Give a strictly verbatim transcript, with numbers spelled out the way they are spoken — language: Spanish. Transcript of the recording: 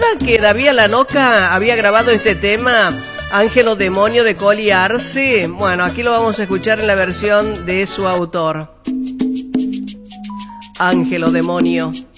acuerdan que David Lanoca había grabado este tema, Ángelo Demonio, de Coli Arce? Bueno, aquí lo vamos a escuchar en la versión de su autor, Ángelo Demonio.